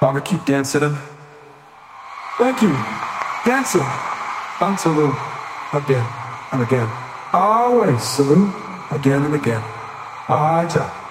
I'ma keep dancing him. Thank you. Dancing. On salute. Again and again. Always salute. Again and again. Aja.